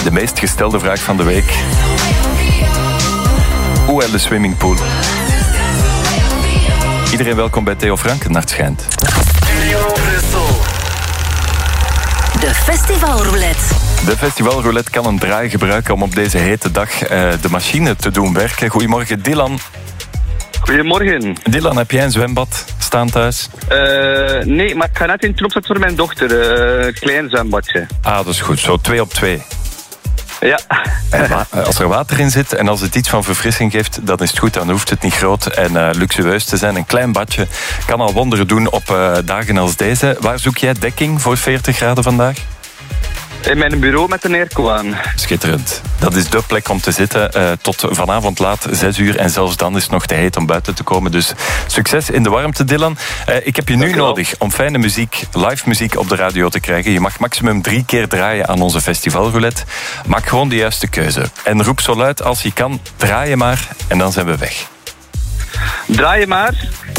De meest gestelde vraag van de week. Hoe en de swimmingpool? Iedereen welkom bij Theo Franken, Nacht schijnt. De festivalroulette. De festivalroulette kan een draai gebruiken om op deze hete dag de machine te doen werken. Goedemorgen, Dylan. Goedemorgen. Dylan, heb jij een zwembad staan thuis? Nee, maar ik ga net eentje opzetten voor mijn dochter. Klein zwembadje. Ah, dat is goed. Zo 2 op 2. Ja. En als er water in zit en als het iets van verfrissing geeft, dan is het goed. Dan hoeft het niet groot en luxueus te zijn. Een klein badje kan al wonderen doen op dagen als deze. Waar zoek jij dekking voor 40 graden vandaag? In mijn bureau met een airco aan. Schitterend. Dat is dé plek om te zitten tot vanavond laat 6 uur. En zelfs dan is het nog te heet om buiten te komen. Dus succes in de warmte, Dylan. Ik heb je nu nodig om fijne muziek, live muziek op de radio te krijgen. Je mag maximum 3 keer draaien aan onze festivalroulette. Maak gewoon de juiste keuze. En roep zo luid als je kan, draai je maar en dan zijn we weg. Draai je maar.